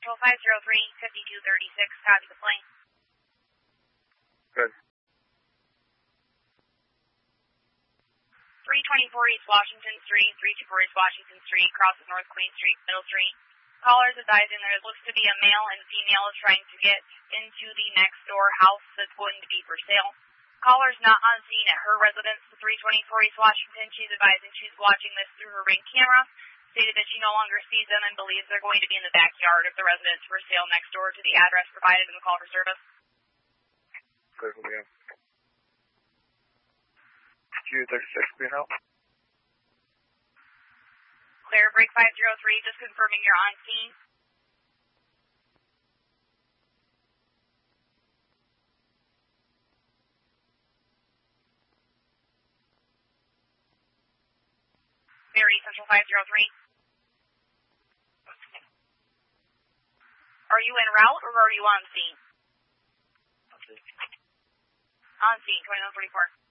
Central 503-5236, copy the plane. Good. 324 East Washington Street, 324 East Washington Street, crosses North Queen Street, Middle Street. Callers advising there looks to be a male and female is trying to get into the next door house that's going to be for sale. Caller's not on scene at her residence, 324 East Washington. She's advising she's watching this through her Ring camera. Stated that she no longer sees them and believes they're going to be in the backyard of the residence for sale next door to the address provided in the call for service. Clear for me. Q36, clear now. Clear, break 503, just confirming you're on scene. Mary, Central 503. Are you en route or are you on scene? Okay. On scene, 2144.